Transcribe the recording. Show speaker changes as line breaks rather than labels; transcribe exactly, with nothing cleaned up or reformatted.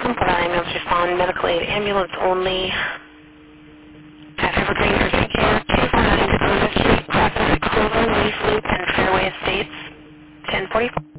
from Port Island, respond medical aid ambulance only at Evergreen Urgent Care, two four nine Dakota Street, Crawford, Clover, Leaf Loop, and Fairway Estates, ten forty-four.